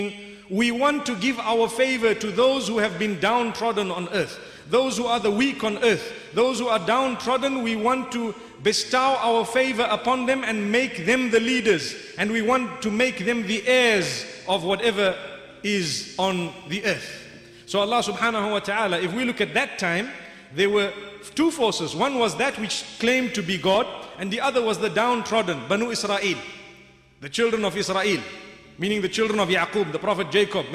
We want to give our favor to those who have been downtrodden on earth, those who are the weak on earth, those who are downtrodden. We want to bestow our favor upon them and make them the leaders, and we want to make them the heirs of whatever is on the earth. So Allah subhanahu wa ta'ala, if we look at that time, there were two forces. One was that which claimed to be God, and the other was the downtrodden, Banu Israel, the children of Israel, meaning the children of Yaqub, the Prophet Jacob.